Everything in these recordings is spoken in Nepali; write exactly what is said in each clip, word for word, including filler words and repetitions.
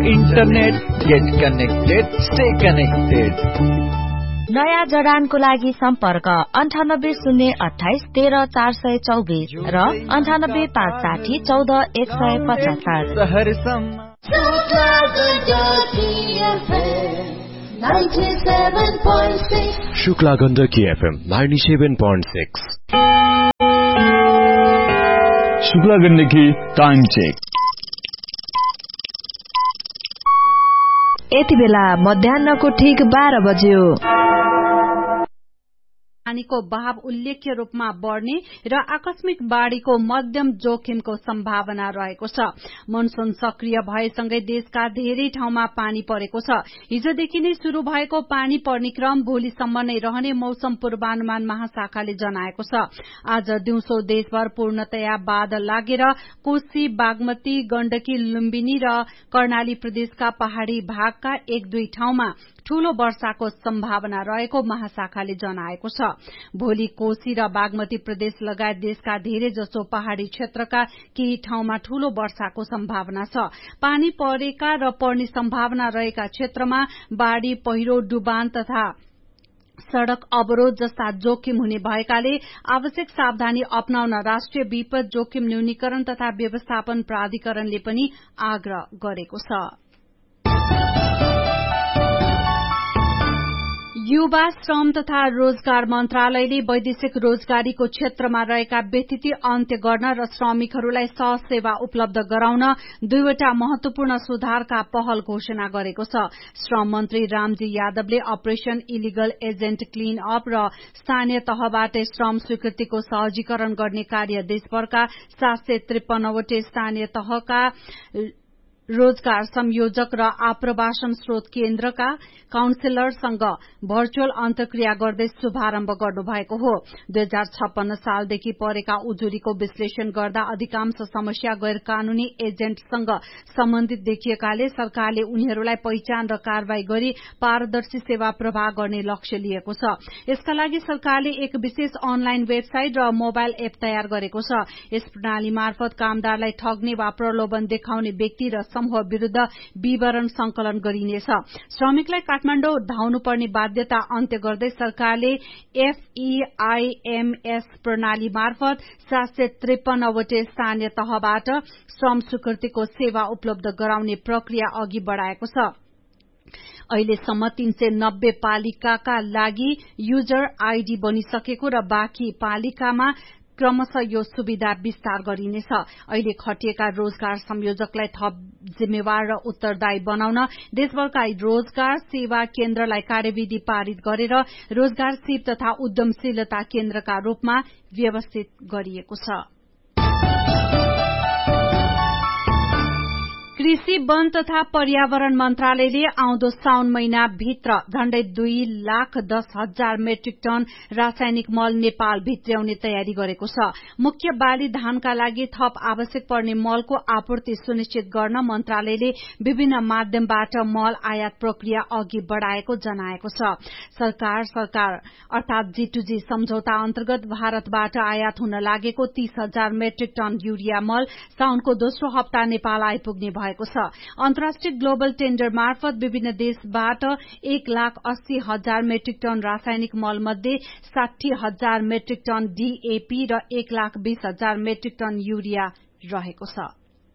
Internet, get connected, stay connected. नयाँ जडानको लागि सम्पर्क अन्ठानब्बे शून्य अठाइस तेह्र चार सय चौबिस र अन्ठानब्बे पाँच साठी चौध एक सय पचहत्तर। Shukla Gandaki FM ninety seven point six. Shukla Gandaki time check. यति बेला मध्याहको ठिक बाह्र बज्यो। पानीको बहाव उल्लेख्य रूपमा बढ़ने र आकस्मिक बाढ़ीको मध्यम जोखिमको सम्भावना रहेको छ। मनसून सक्रिय भएसँगै देशका धेरै ठाउँमा पानी परेको छ। हिजोदेखि नै शुरू भएको पानी पर्ने क्रम भोलिसम्म नै रहने मौसम पूर्वानुमान महाशाखाले जनाएको छ। आज दिउँसो देशभर पूर्णतया बादल लागेर कोशी, बागमती, गण्डकी, लुम्बिनी र कर्णाली प्रदेशका पहाड़ी भागका एक दुई ठाउँमा ठूलो वर्षाको सम्भावना रहेको महाशाखाले जनाएको छ। भोलि कोशी र बागमती प्रदेश लगायत देशका धेरै जसो पहाड़ी क्षेत्रका केही ठाउँमा ठूलो वर्षाको सम्भावना छ। पानी परेका र पर्ने सम्भावना रहेका क्षेत्रमा बाढ़ी, पहिरो, डुबान तथा सड़क अवरोध जस्ता जोखिम हुने भएकाले आवश्यक सावधानी अपनाउन राष्ट्रिय विपद जोखिम न्यूनीकरण तथा व्यवस्थापन प्राधिकरणले पनि आग्रह गरेको छ। युवा श्रम तथा रोजगार मन्त्रालयले वैदेशिक रोजगारीको क्षेत्रमा रहेका व्यतिथि अन्त्य गर्न र श्रमिकहरूलाई सहज सेवा उपलब्ध गराउन दुईवटा महत्वपूर्ण सुधारका पहल घोषणा गरेको छ। श्रम मन्त्री रामजी यादवले operation illegal agent clean up र स्थानीय तहबाट श्रम स्वीकृतिको सहजीकरण गर्ने कार्य देशभरका सात सय त्रिपन्नवटै स्थानीय तहका रोजगार संयोजक र आप्रवासन स्रोत केन्द्रका काउन्सिलरसँग भर्चुअल अन्तर्क्रिया गर्दै शुभारम्भ गर्नुभएको हो। दुई हजार छप्पन्न सालदेखि परेका उजुरीको विश्लेषण गर्दा अधिकांश समस्या गैर कानूनी एजेन्टसँग सम्बन्धित देखिएकाले सरकारले उनीहरूलाई पहिचान र कारवाही गरी पारदर्शी सेवा प्रवाह गर्ने लक्ष्य लिएको छ। यसका लागि सरकारले एक विशेष अनलाइन वेबसाइट र मोबाइल एप तयार गरेको छ। यस प्रणाली मार्फत कामदारलाई ठग्ने वा प्रलोभन देखाउने व्यक्ति र समूह विरूद्ध विवरण संकलन गरिनेछ। श्रमिकलाई काठमाडौँ धाउनुपर्ने बाध्यता अन्त्य गर्दै सरकारले एफईआईएमएस प्रणाली मार्फत सात सय त्रिपन्नवटै स्थानीय तहबाट श्रम स्वीकृतिको सेवा उपलब्ध गराउने प्रक्रिया अघि बढ़ाएको छ। अहिलेसम्म तीन सय नब्बे पालिकाका लागि युजर आईडी बनिसकेको र बाँकी पालिकामा क्रमशः यो सुविधा विस्तार गरिनेछ। अहिले खटिएका रोजगार संयोजकलाई थप जिम्मेवार र उत्तरदायी बनाउन देशभरका रोजगार सेवा केन्द्रलाई कार्यविधि पारित गरेर रोजगार सिप तथा उद्यमशीलता केन्द्रका रूपमा व्यवस्थित गरिएको छ। कृषि, वन तथा पर्यावरण मन्त्रालयले आउँदो साउन महिना भित्र झण्डै दुई लाख दस हजार मेट्रिक टन रासायनिक मल नेपाल भित्र्याउने तयारी गरेको छ। मुख्य बाली धानका लागि थप आवश्यक पर्ने मलको आपूर्ति सुनिश्चित गर्न मन्त्रालयले विभिन्न माध्यमबाट मल आयात प्रक्रिया अघि बढ़ाएको जनाएको छ। सरकार सरकार अर्थात जी टू जी सम्झौता अन्तर्गत भारतबाट आयात हुन लागेको तीस हजार मेट्रिक टन यूरिया मल साउनको दोस्रो हप्ता नेपाल आइपुग्ने भएको छ। अन्तर्राष्ट्रिय ग्लोबल टेन्डर मार्फत विभिन्न देशबाट एक लाख अस्सी हजार मेट्रिक टन रासायनिक मल मध्ये साठी हजार मेट्रिक टन डीएपी र एक लाख बीस हजार मेट्रिक टन यूरिया रहेको छ।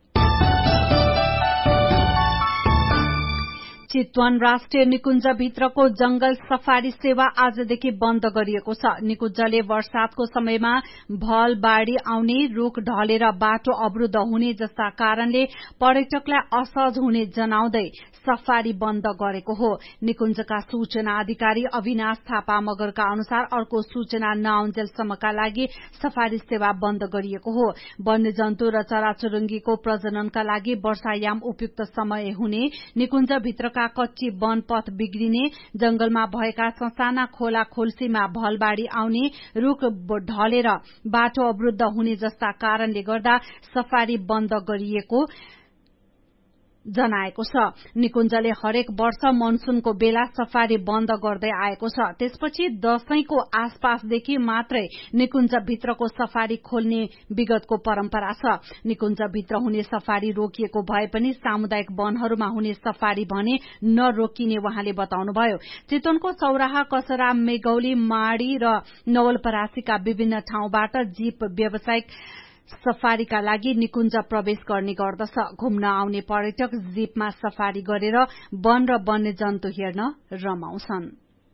चितवन राष्ट्रिय निकुञ्ज भित्रको जंगल सफारी सेवा आजदेखि बन्द गरिएको छ। निकुञ्जले वर्षातको समयमा भल बाढ़ी आउने, रूख ढलेर बाटो अवरुद्ध हुने जस्ता कारणले पर्यटकलाई असहज हुने जनाउँदै सफारी बन्द गरेको हो। निकुञ्जका सूचना अधिकारी अविनाश थापा मगरका अनुसार अर्को सूचना नआउन्जेलसम्मका लागि सफारी सेवा बन्द गरिएको हो। वन्यजन्तु र चराचुरुङ्गीको प्रजननका लागि वर्षायाम उपयुक्त समय हुने, निकुञ्ज भित्रका कच्ची वन पथ बिग्रिने, जंगलमा भएका ससाना खोला खोल्सीमा भलबाढ़ी आउने, रूख ढलेर बाटो अवरुद्ध हुने जस्ता कारणले गर्दा सफारी बन्द गरिएको जनाएको छ। निकुञ्जले हरेक वर्ष मनसुनको बेला सफारी बन्द गर्दै आएको छ। त्यसपछि दशैंको आसपासदेखि मात्रै निकुञ्ज भित्रको सफारी खोल्ने विगतको परम्परा छ। निकुञ्ज भित्र हुने सफारी रोकिएको भए पनि सामुदायिक वनहरूमा हुने सफारी भने नरोकिने उहाँले बताउनुभयो। चितवनको चौराहा, कसरा, मेगौली, माडी र नवलपरासीका विभिन्न ठाउँबाट जीप व्यावसायिक सफारीका लागि निकुञ्ज प्रवेश गर्ने गर्दछ। घुम्न आउने पर्यटक जीपमा सफारी गरेर वन र वन्यजन्तु हेर्न रमाउँछन्।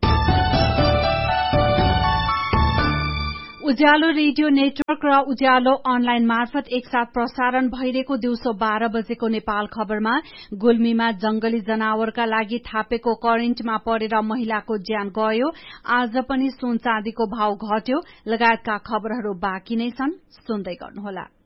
उज्यालो रेडियो नेटवर्क र उज्यालो अनलाइन मार्फत एकसाथ प्रसारण भइरहेको दिउँसो बाह्र बजेको नेपाल खबरमा गुल्मीमा जंगली जनावरका लागि थापेको करेन्टमा परेर महिलाको ज्यान गयो। आज पनि सुन चाँदीको भाव घट्यो लगायतका खबरहरू बाँकी नै छन्, सुन्दै गर्नुहोला।